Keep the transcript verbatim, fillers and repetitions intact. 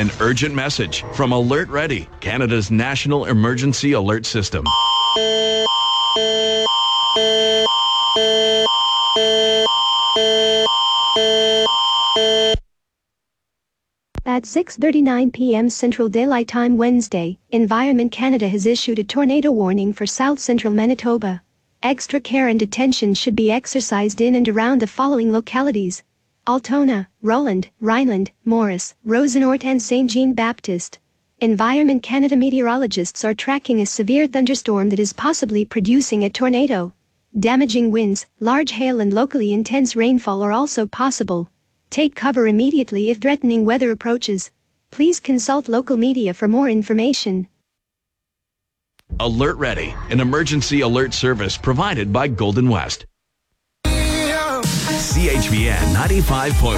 An urgent message from Alert Ready, Canada's national emergency alert system. At six thirty-nine p m Central Daylight Time Wednesday, Environment Canada has issued a tornado warning for south-central Manitoba. Extra care and attention should be exercised in and around the following localities: Altona, Roland, Rhineland, Morris, Rosenort and Saint Jean Baptist. Environment Canada meteorologists are tracking a severe thunderstorm that is possibly producing a tornado. Damaging winds, large hail and locally intense rainfall are also possible. Take cover immediately if threatening weather approaches. Please consult local media for more information. Alert Ready, an emergency alert service provided by Golden West. C H V N ninety-five point one